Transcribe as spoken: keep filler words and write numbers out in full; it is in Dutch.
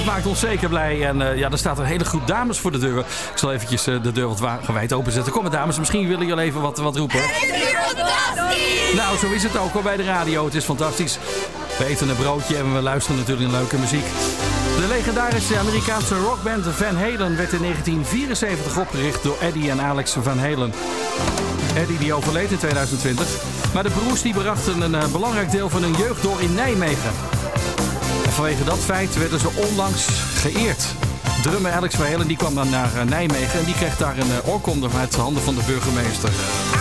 maakt ons zeker blij. En uh, ja, er staat een hele groep dames voor de deur. Ik zal eventjes uh, de deur wat gewijd openzetten. Kom maar dames, misschien willen jullie even wat, wat roepen. Het is hier fantastisch! Nou, zo is het ook hoor bij de radio. Het is fantastisch. We eten een broodje en we luisteren natuurlijk naar leuke muziek. De legendarische Amerikaanse rockband Van Halen werd in negentien vierenzeventig opgericht door Eddie en Alex Van Halen. Eddie die overleed in tweeduizend twintig. Maar de broers die brachten een uh, belangrijk deel van hun jeugd door in Nijmegen. En vanwege dat feit werden ze onlangs geëerd. Drummer Alex Van Halen die kwam dan naar uh, Nijmegen en die kreeg daar een uh, oorkonde uit de handen van de burgemeester.